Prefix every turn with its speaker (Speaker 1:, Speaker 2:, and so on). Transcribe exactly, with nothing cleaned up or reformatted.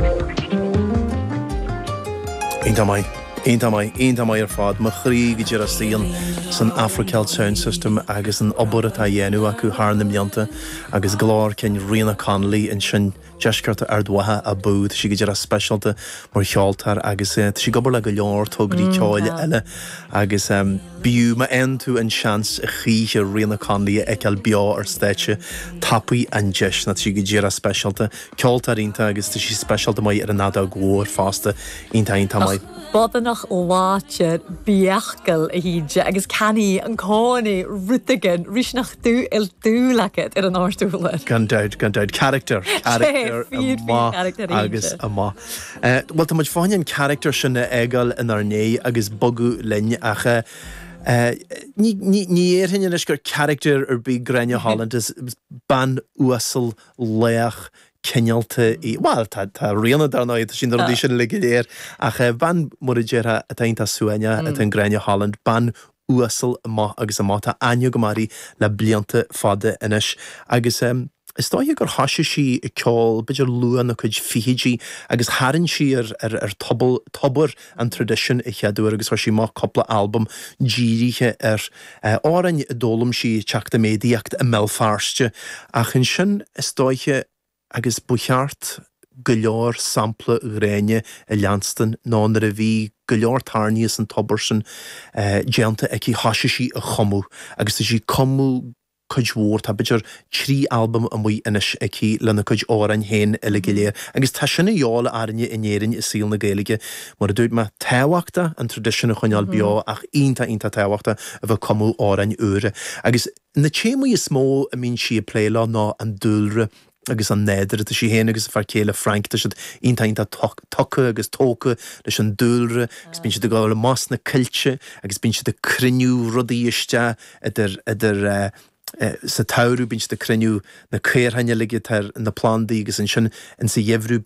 Speaker 1: Einta mai, einta mai, einta mai ar fad, ma chrí go dtír a stíon san Africelt Sound System agus an obair atá dhéanú acu thar na mblianta agus glár cinn Rianna Connolly in sin deiscearta ar dwatha a búd si go dtír a specialta mar cheoltar agus si gobar le go leor tugraí ceáil eile agus bíú ma en tú an seans a chíe Rianna Connolly eceal bia ar stéitse tapaí an deis na si go dtír a specialta ceoltar ínta agus tá si specialta mai ar an nada glór fásta ínta ínta mai.
Speaker 2: Bodanach láte biachgal a híide agus caní an cáni rutagan risnach tú il tú leket ar an ástúla.
Speaker 1: Gan daid, gan daid. Character. Character ama agus ama. Wel, tá muid fáin an character sinna egal in ar né agus bogu linn acha ní éir hinne leis gur character ar bí Grania Holland is ban uasal leach Kenyalta i wel ta ta Rianna darna it sin rodí sin ligéir ach ban morigera atainta suanya at an Grania Holland ban uasal ma agus amata anu gomari la blianta fade enish agus um is tá gur hasise si i ceol beidir luan a chuid fihidí agus haran si ar ar ar tobal tobur an tradition i cheadú agus si má coppla album dírithe ar árain dólam si teachta médiacht a melfarste ach in sin is táiche agus bucheart go leor sampla gréine a Lanston ná na a bhí go leor tarníos an tobersin déanta ag í hasisi a chomú agus is sí comú chuid mhór tá beidir trí album a mui inis ag í lena chuid árain héin eile go léir agus tá sinna eála airne in éirin is síl na Gaeilge mar a dúid me táhachta an tradition a chuineal beo ach ínta ínta táhachta a bheith comú árain ure agus na chéimú is smó a mín si a pléile ná an dúlre agus an néidir a si héana agus far céile Frank tá siad ínta ínta tocha agus tócha leis an dúlre agus bín si de gáil más na cilse agus bín si de criniú rudaí iste idir idir sa taurú bín si de criniú na céirhaine ligid ar na plandaí agus an sin in sa dhéhrú